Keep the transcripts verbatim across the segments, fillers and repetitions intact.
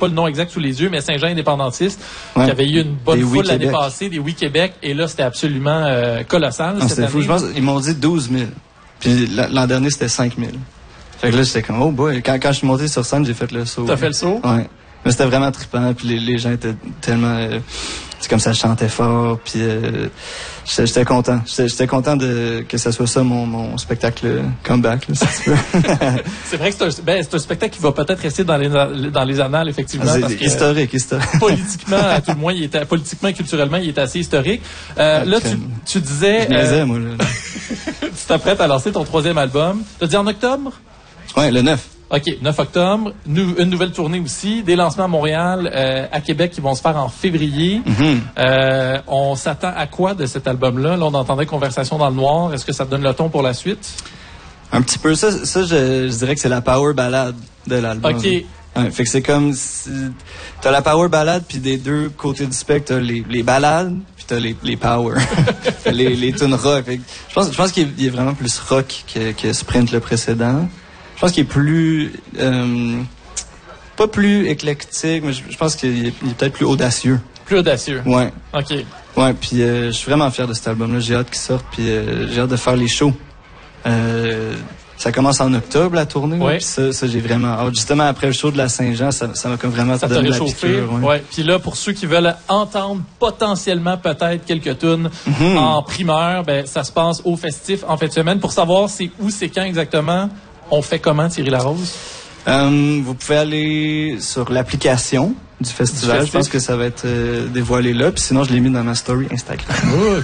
pas le nom exact sous les yeux, mais Saint-Jean indépendantiste, ouais. qui avait eu une bonne des foule oui l'année Québec. passée, des Oui Québec, et là, c'était absolument euh, colossal Ah, cette c'était année. fou. Je pense ils m'ont dit douze mille. Puis l'an dernier, c'était cinq mille. Fait que là, j'étais comme, oh boy. Quand, quand je suis monté sur scène, j'ai fait le saut. T'as fait le saut? Ouais. Mais c'était vraiment trippant, puis les, les gens étaient tellement... Euh, c'est comme ça, je chantais fort, puis euh, j'étais, j'étais content. J'étais, j'étais content de que ça soit ça, mon, mon spectacle comeback, là, si tu veux. C'est vrai que c'est un, ben, c'est un spectacle qui va peut-être rester dans les, dans les annales, effectivement. Ah, c'est parce que, historique, historique. Politiquement, à tout le moins, il était, politiquement et culturellement, il est assez historique. Euh, ah, là, tu, tu disais... Je niaisais, euh, moi, là. tu t'apprêtes à lancer ton troisième album. T'as dit en octobre? Ouais, le neuf. OK, neuf octobre. Nou- une nouvelle tournée aussi. Des lancements à Montréal, euh, à Québec qui vont se faire en février. Mm-hmm. Euh, on s'attend à quoi de cet album-là? Là, on entendait Conversation dans le noir. Est-ce que ça te donne le ton pour la suite? Un petit peu. Ça, ça je, je dirais que c'est la power ballade de l'album. OK. Ouais, fait que c'est comme... Si, t'as la power ballade, puis des deux côtés du spectre, t'as les, les ballades, puis t'as les, les power. les, les tunes rock. Fait que je pense, je pense qu'il est, il est vraiment plus rock que, que Sprint le précédent. Je pense qu'il est plus... Euh, pas plus éclectique, mais je, je pense qu'il est, il est peut-être plus audacieux. Plus audacieux. Ouais. OK. Ouais, puis euh, je suis vraiment fier de cet album-là. J'ai hâte qu'il sorte, puis euh, j'ai hâte de faire les shows. Euh, ça commence en octobre, la tournée. Ouais. Puis ça, ça j'ai vraiment hâte. Justement, après le show de la Saint-Jean, ça, ça m'a comme vraiment Ça t'a donné la réchauffé. piqûre. Ouais. Ouais. Puis là, pour ceux qui veulent entendre potentiellement peut-être quelques tunes Mm-hmm. en primeur, ben ça se passe au Festif en fin de semaine. Pour savoir c'est où, c'est quand exactement, on fait comment, Thierry Larose? Euh, vous pouvez aller sur l'application du festival. Du Je pense que ça va être euh, dévoilé là. Puis sinon, je l'ai mis dans ma story Instagram.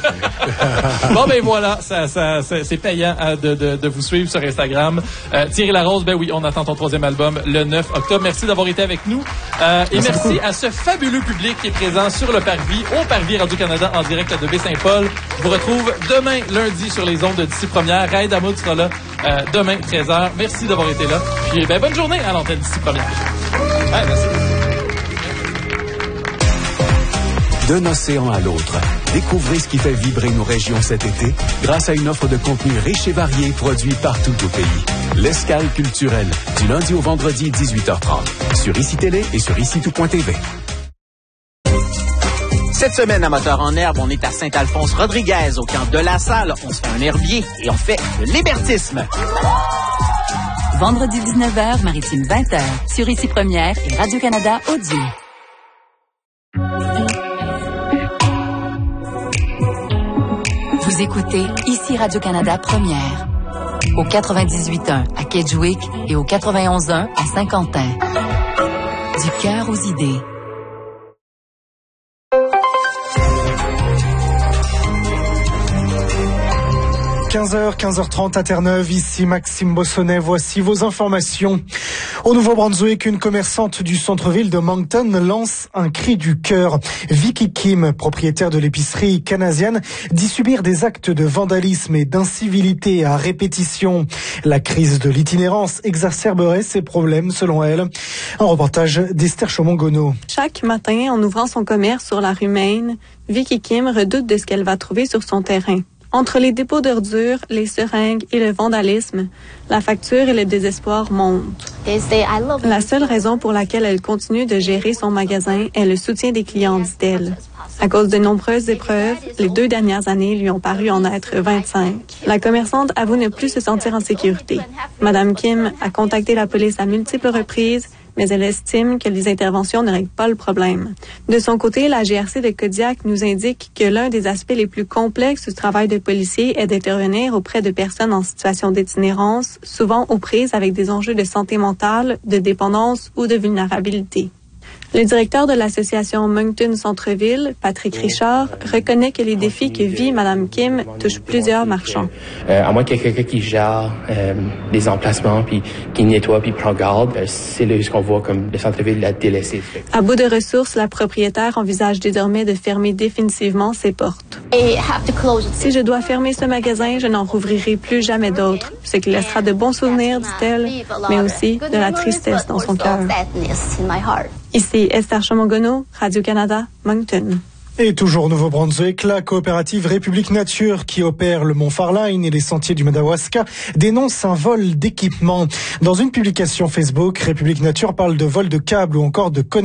Bon, ben voilà, ça, ça, ça, c'est payant hein, de, de, de vous suivre sur Instagram. Euh, Thierry Larose, ben oui, on attend ton troisième album le neuf octobre. Merci d'avoir été avec nous. Euh, et merci, merci à ce fabuleux public qui est présent sur le Parvis, au Parvis Radio-Canada en direct de Baie-Saint-Paul. Je vous retrouve demain, lundi, sur les ondes de D'ici Première. Raïd Hamoud sera là euh, demain, treize heures. Merci d'avoir été là. Puis, ben, bonne journée à l'antenne D'ici Première. Ouais, merci. D'un océan à l'autre, découvrez ce qui fait vibrer nos régions cet été grâce à une offre de contenu riche et varié produit partout au pays. L'Escale culturelle, du lundi au vendredi, dix-huit heures trente, sur Ici Télé et sur ici tout point t v. Cette semaine, à Moteur en herbe, on est à Saint-Alphonse-Rodriguez, au camp de la Salle. On se fait un herbier et on fait de l'hébertisme. Vendredi dix-neuf heures, Maritime vingt heures, sur Ici Première et Radio-Canada Audio. Vous écoutez Ici Radio-Canada Première, au quatre-vingt-dix-huit point un à Kedgewick et au quatre-vingt-onze point un à Saint-Quentin. Du cœur aux idées. quinze heures, quinze heures trente à Terre-Neuve, ici Maxime Bossonnet, voici vos informations. Au Nouveau-Brunswick, une commerçante du centre-ville de Moncton lance un cri du cœur. Vicky Kim, propriétaire de l'épicerie canadienne, dit subir des actes de vandalisme et d'incivilité à répétition. La crise de l'itinérance exacerberait ces problèmes, selon elle. Un reportage d'Esther Chaumont-Gonneau. Chaque matin, en ouvrant son commerce sur la rue Main, Vicky Kim redoute de ce qu'elle va trouver sur son terrain. Entre les dépôts d'ordures, les seringues et le vandalisme, la facture et le désespoir montent. La seule raison pour laquelle elle continue de gérer son magasin est le soutien des clients, dit-elle. À cause de nombreuses épreuves, les deux dernières années lui ont paru en être vingt-cinq. La commerçante avoue ne plus se sentir en sécurité. Madame Kim a contacté la police à multiples reprises, mais elle estime que les interventions ne règlent pas le problème. De son côté, la G R C de Kodiak nous indique que l'un des aspects les plus complexes du travail de policier est d'intervenir auprès de personnes en situation d'itinérance, souvent aux prises avec des enjeux de santé mentale, de dépendance ou de vulnérabilité. Le directeur de l'association Moncton Centre-Ville, Patrick Richard, reconnaît que les défis que vit Mme Kim touchent plusieurs marchands. Euh, à moins qu'il y ait quelqu'un qui gère euh, les emplacements, puis qui nettoie, puis prend garde, euh, c'est là ce qu'on voit comme le centre-ville l'a délaissé. À bout de ressources, la propriétaire envisage désormais de fermer définitivement ses portes. Si je dois fermer ce magasin, je n'en rouvrirai plus jamais d'autres, ce qui laissera de bons souvenirs, dit-elle, mais aussi de la tristesse dans son cœur. Ici Esther Chaumont-Gonneau, Radio-Canada, Moncton. Et toujours au Nouveau-Brunswick, la coopérative République Nature qui opère le Mont Farline et les sentiers du Madawaska dénonce un vol d'équipement. Dans une publication Facebook, République Nature parle de vol de câbles ou encore de connexion